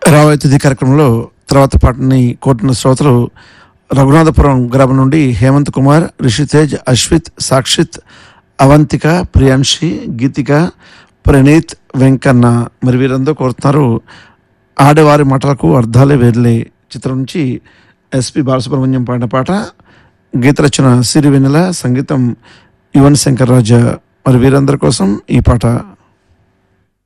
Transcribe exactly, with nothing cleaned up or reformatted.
రాబోయే తిథి కార్యక్రమంలో తర్వాత పాటని కోటిన శ్రోతలు రఘునాథపురం గ్రామం నుండి హేమంత్ కుమార్, రిషితేజ్, అశ్విత్, సాక్షిత్, అవంతిక, ప్రియాంశి, గీతిక, ప్రణీత్, వెంకన్న మరి వీరందరూ కోరుతున్నారు ఆడవారి మాటలకు అర్థాలే వేర్లే చిత్రం నుంచి ఎస్పి బాలసుబ్రహ్మణ్యం పాడిన పాట. గీత రచన సిరి వెన్నెల, సంగీతం యువన్ శంకర్ రాజా. మరి వీరందరి కోసం ఈ పాట.